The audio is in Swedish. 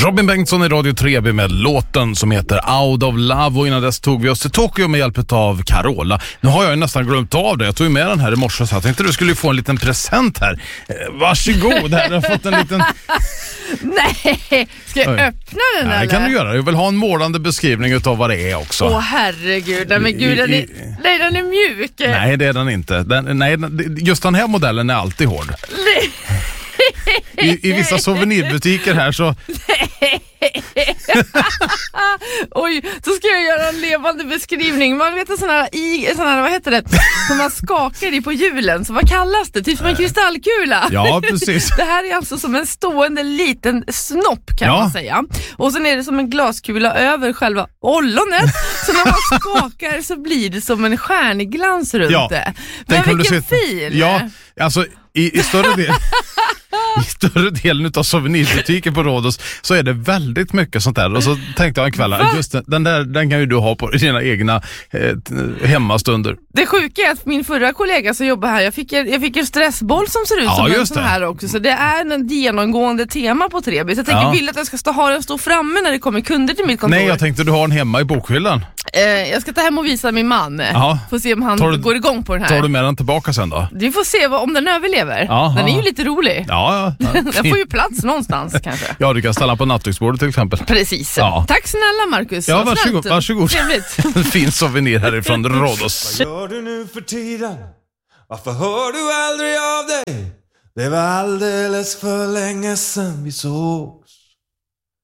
Robin Bengtsson i Radio 3B med låten som heter Out of Love, och innan dess tog vi oss till Tokyo med hjälp av Carola. Nu har jag ju nästan glömt av det. Jag tog ju med den här i morse så jag tänkte du skulle få en liten present här. Varsågod, här har fått en liten... Nej, ska jag öppna den eller? Det kan du göra. Jag vill ha en målande beskrivning av vad det är också. Åh herregud, nej men gud, den är mjuk. Nej, det är den inte. Just den här modellen är alltid hård. I vissa souvenirbutiker här så... Oj, så ska jag göra en levande beskrivning. Man vet en sån här, vad heter det? Som man skakar i på hjulen. Så vad kallas det? Typ som en kristallkula. Ja, precis. Det här är alltså som en stående liten snopp kan man säga. Och sen är det som en glaskula över själva ollonet. Så när man skakar så blir det som en stjärnglans runt det. Men vilken fin! Ja, alltså i större delen av souvenirbutiken på Rhodos så är det väldigt mycket sånt där. Och så tänkte jag en kväll, just den kan ju du ha på dina egna hemmastunder. Det sjuka är att min förra kollega som jobbar här, jag fick en stressboll som ser ut som en sån här också. Så det är en genomgående tema på 3B. Så jag tänker, vill att jag ska ha den stå framme när det kommer kunder till mitt kontor. Nej, jag tänkte du har den hemma i bokhyllan. Jag ska ta hem och visa min man. Får se om han går igång på den här. Tar du med den tillbaka sen då? Du får se om den överlever. Den är ju lite rolig. Ja. Den får ju plats någonstans kanske. Ja, du kan ställa på nattduksbordet till exempel. Precis. Ja. Tack snälla Marcus. Ja, varsågod. Trevligt. En fin souvenir härifrån Rhodos. Vad gör du nu för tiden? Varför hör du aldrig av dig? Det var alldeles för länge sedan vi såg.